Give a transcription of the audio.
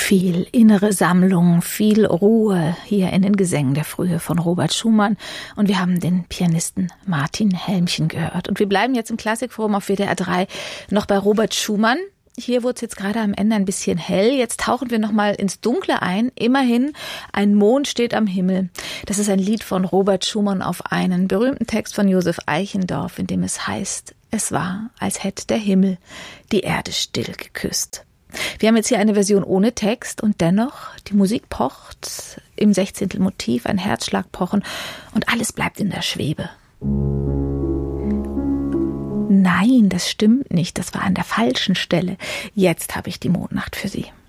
Viel innere Sammlung, viel Ruhe hier in den Gesängen der Frühe von Robert Schumann. Und wir haben den Pianisten Martin Helmchen gehört. Und wir bleiben jetzt im Klassikforum auf WDR 3 noch bei Robert Schumann. Hier wurde es jetzt gerade am Ende ein bisschen hell. Jetzt tauchen wir nochmal ins Dunkle ein. Immerhin, ein Mond steht am Himmel. Das ist ein Lied von Robert Schumann auf einen berühmten Text von Josef Eichendorff, in dem es heißt: Es war, als hätte der Himmel die Erde still geküsst. Wir haben jetzt hier eine Version ohne Text und dennoch, die Musik pocht im 16. Motiv, ein Herzschlag pochen und alles bleibt in der Schwebe. Nein, das stimmt nicht, das war an der falschen Stelle. Jetzt habe ich die Mondnacht für Sie.